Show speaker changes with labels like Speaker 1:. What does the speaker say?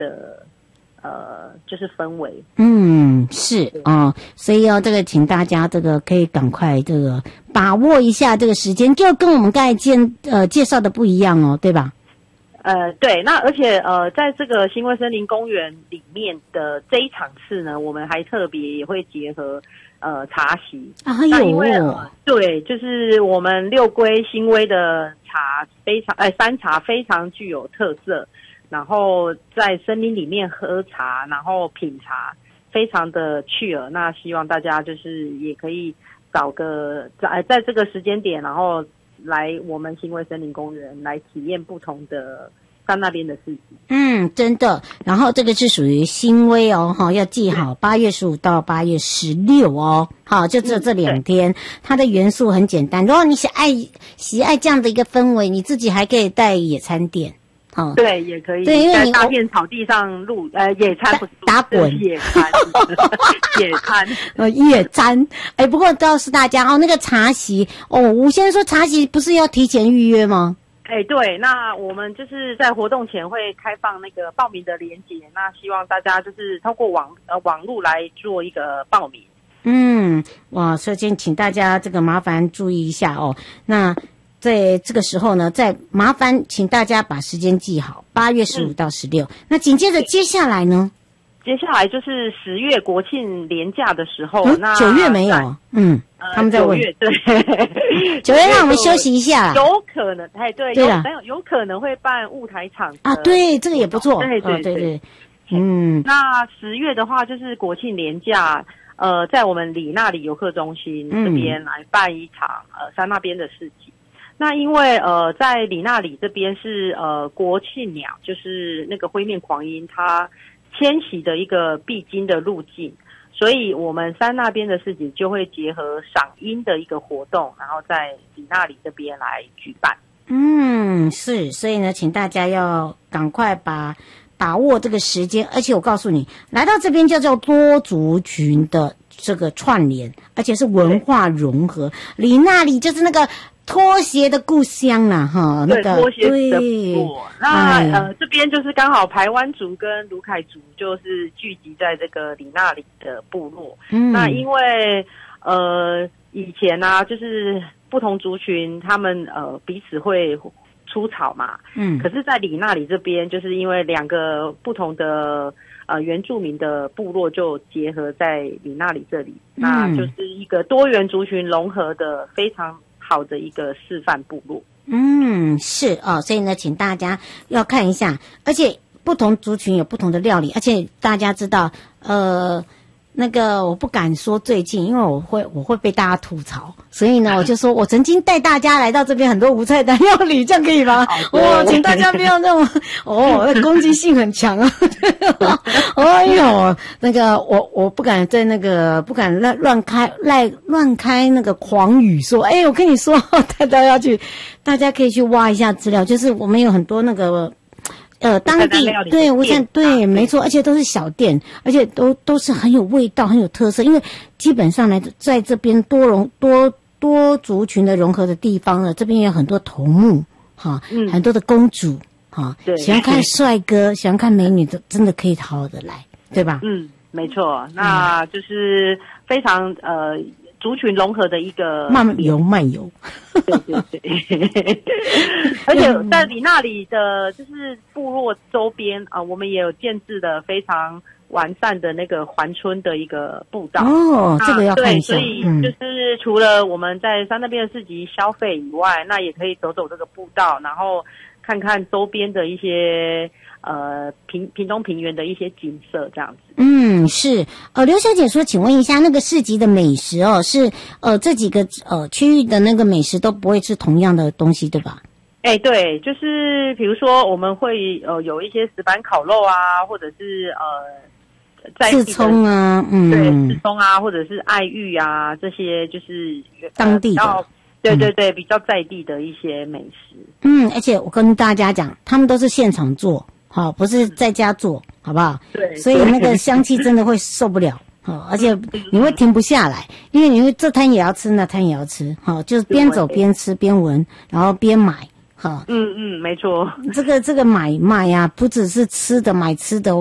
Speaker 1: 的就是氛围。
Speaker 2: 是哦，所以这个请大家这个可以赶快这个把握一下这个时间，就跟我们刚才介绍的不一样哦，对吧？
Speaker 1: 对，那而且在这个新威森林公园里面的这一场次呢，我们还特别也会结合茶席啊，那因为对，就是我们六龟新威的茶非常山茶非常具有特色，然后在森林里面喝茶，然后品茶，非常的趣耳。那希望大家就是也可以找个在这个时间点，然后来我们新威森林公园来体验不同的山那边的市集。
Speaker 2: 真的。然后这个是属于新威哦，要记好8月15到8月16哦。好，就只有这2天，它的元素很简单。如果你喜爱这样的一个氛围，你自己还可以带野餐垫。
Speaker 1: 对，也可以。
Speaker 2: 对，因为你
Speaker 1: 在大片草地上野餐，不是
Speaker 2: 打滚
Speaker 1: 野餐，野餐，
Speaker 2: 野餐。不过告诉大家那个茶席吴先生说茶席不是要提前预约吗？
Speaker 1: 对，那我们就是在活动前会开放那个报名的连结，那希望大家就是透过网路来做一个报名。
Speaker 2: 哇，首先请大家这个麻烦注意一下哦。那在这个时候呢，再麻烦请大家把时间记好，8月15到16。那紧接着接下来呢？
Speaker 1: 接下来就是10月国庆连假的时候，那
Speaker 2: 9月没有？他们在问。
Speaker 1: 9月对
Speaker 2: ，9月让我们休息一下。
Speaker 1: 有可能，对，有可能会办雾台场
Speaker 2: 啊，对，这个也不错。
Speaker 1: 对。那10月的话，就是国庆连假，在我们里那里游客中心这边来办一场山那边的市集。那因为在里那里这边是国庆鸟，就是那个灰面狂鹰它迁徙的一个必经的路径，所以我们山那边的市集就会结合赏鹰的一个活动，然后在里那里这边来举办。
Speaker 2: 是，所以呢，请大家要赶快把握这个时间，而且我告诉你，来到这边就叫多族群的这个串联，而且是文化融合。里那里就是那个拖鞋的故乡啦，那个
Speaker 1: 拖鞋的部落。那这边就是刚好排湾族跟卢凯族就是聚集在这个里那里的部落。那因为以前啊，就是不同族群他们彼此会出草嘛。可是在里那里这边，就是因为2个不同的原住民的部落就结合在里那里这里，那就是一个多元族群融合的非常好的一个示范部落。
Speaker 2: 是所以呢，请大家要看一下，而且不同族群有不同的料理，而且大家知道那个我不敢说最近，因为我会被大家吐槽，所以呢，我就说我曾经带大家来到这边很多无菜单料理，这样可以吗？请大家不要那么攻击性很强啊！哎呦，那个我不敢在那个不敢乱开那个狂语说，我跟你说，大家可以去挖一下资料，就是我们有很多那个。当地对无菜对没错，而且都是小店，而且都是很有味道、很有特色。因为基本上呢，在这边多族群的融合的地方呢，这边有很多头目很多的公主喜欢看帅哥、喜欢看美女的，真的可以好好的来，对吧？
Speaker 1: 没错，那就是非常族群融合的一个
Speaker 2: 漫游，
Speaker 1: 对，而且在你那里的就是部落周边我们也有建制的非常完善的那个环村的一个步道
Speaker 2: 这个要看一下。
Speaker 1: 对，所以就是除了我们在山那边的市集消费以外，那也可以走这个步道，然后看看周边的一些屏东平原的一些景色这样子。
Speaker 2: 是刘小姐说，请问一下，那个市集的美食是这几个区域的那个美食都不会是同样的东西，对吧？
Speaker 1: 对，就是比如说我们会有一些石板烤肉啊，或者是
Speaker 2: 刺葱啊，
Speaker 1: 对，刺葱啊，或者是爱玉啊，这些就是
Speaker 2: 当地的。
Speaker 1: 对，比较在地的一些美食。
Speaker 2: 而且我跟大家讲，他们都是现场做，不是在家做，好不好？
Speaker 1: 对，
Speaker 2: 所以那个香气真的会受不了，而且你会停不下来，因为你会这摊也要吃，那摊也要吃，就是边走边吃边闻，然后边买， 哈。
Speaker 1: 没错。
Speaker 2: 这个买卖啊，不只是吃的买吃的。